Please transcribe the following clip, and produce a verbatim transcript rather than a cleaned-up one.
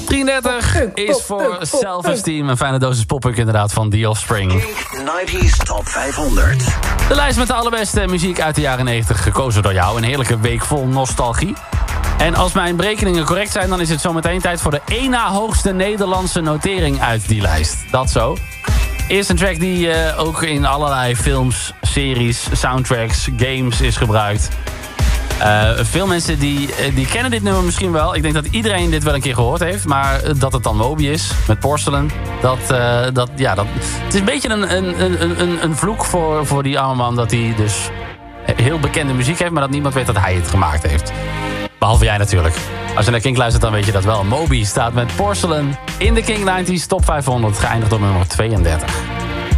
drieëndertig is voor Self-Esteem. Een fijne dosis poppunk inderdaad van The Offspring. Kink negentig Top vijfhonderd. De lijst met de allerbeste muziek uit de jaren negentig, gekozen door jou. Een heerlijke week vol nostalgie. En als mijn berekeningen correct zijn, dan is het zometeen tijd voor de één na hoogste Nederlandse notering uit die lijst. Dat zo. Eerst een track die uh, ook in allerlei films, series, soundtracks, games is gebruikt. Uh, veel mensen die, die kennen dit nummer misschien wel. Ik denk dat iedereen dit wel een keer gehoord heeft. Maar dat het dan Moby is, met Porcelain. Dat, uh, dat, ja, dat, het is een beetje een, een, een, een, een vloek voor, voor die arme man. Dat hij dus heel bekende muziek heeft, maar dat niemand weet dat hij het gemaakt heeft. Behalve jij natuurlijk. Als je naar Kink luistert, dan weet je dat wel. Moby staat met Porcelain in de Kink negentig Top vijfhonderd. Geëindigd op nummer tweeëndertig.